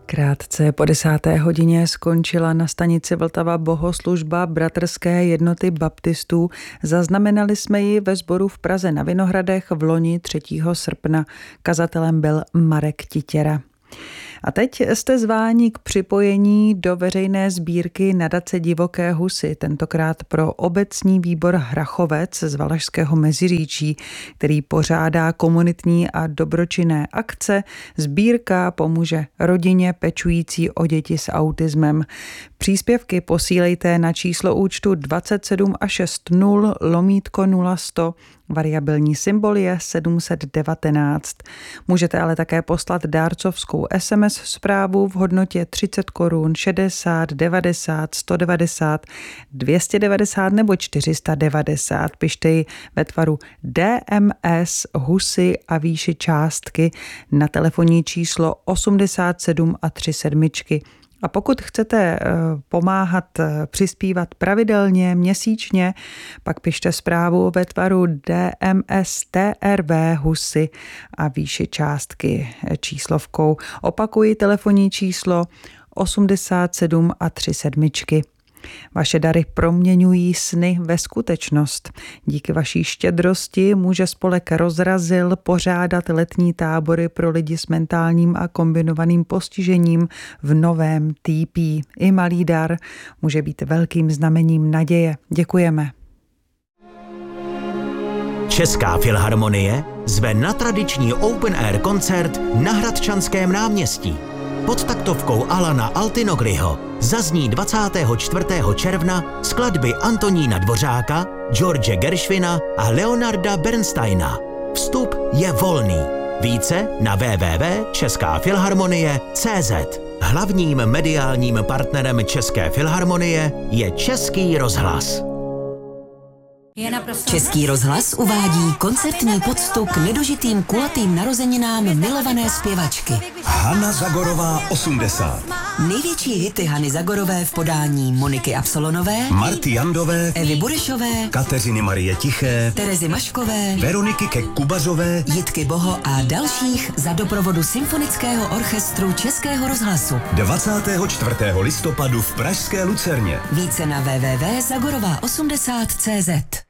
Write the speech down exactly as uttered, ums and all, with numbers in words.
Krátce po desáté hodině skončila na stanici Vltava bohoslužba Bratrské jednoty baptistů. Zaznamenali jsme ji ve sboru v Praze na Vinohradech v loni třetího srpna. Kazatelem byl Marek Titěra. A teď jste zváni k připojení do veřejné sbírky nadace Divoké husy, tentokrát pro obecní výbor Hrachovec z Valašského Meziříčí, který pořádá komunitní a dobročinné akce. Sbírka pomůže rodině pečující o děti s autismem. Příspěvky posílejte na číslo účtu dvacet sedm a šest nul lomítko nula sto. Variabilní symbol je sedm set devatenáct. Můžete ale také poslat dárcovskou es em es zprávu v hodnotě třicet korun, šedesát, devadesát, sto devadesát, dvě stě devadesát nebo čtyři sta devadesát. Pište ji ve tvaru dé em es, husy a výši částky na telefonní číslo osmdesát sedm a tři sedmičky. A pokud chcete pomáhat přispívat pravidelně, měsíčně, pak pište zprávu ve tvaru dé em es té er vé husy a výši částky číslovkou. Opakuji telefonní číslo osmdesát sedm a tři sedmičky. Vaše dary proměňují sny ve skutečnost. Díky vaší štědrosti může spolek Rozrazil pořádat letní tábory pro lidi s mentálním a kombinovaným postižením v Novém Týpí. I malý dar může být velkým znamením naděje. Děkujeme. Česká filharmonie zve na tradiční open air koncert na Hradčanském náměstí. Pod taktovkou Alana Altinogriho zazní dvacátého čtvrtého června skladby Antonína Dvořáka, George Gershwina a Leonarda Bernsteina. Vstup je volný. Více na w w w tečka česká filharmonie tečka cé zet. Hlavním mediálním partnerem České filharmonie je Český rozhlas. Český rozhlas uvádí koncertní poctu k nedožitým kulatým narozeninám milované zpěvačky. Hana Zagorová osmdesát. Největší hity Hany Zagorové v podání Moniky Absolonové, Marty Jandové, Evy Burešové, Kateřiny Marie Tiché, Terezy Maškové, Veroniky Kek-Kubařové, Jitky Boho a dalších za doprovodu Symfonického orchestru Českého rozhlasu. dvacátého čtvrtého listopadu v pražské Lucerně. Více na w w w tečka zagorová osmdesát tečka cé zet.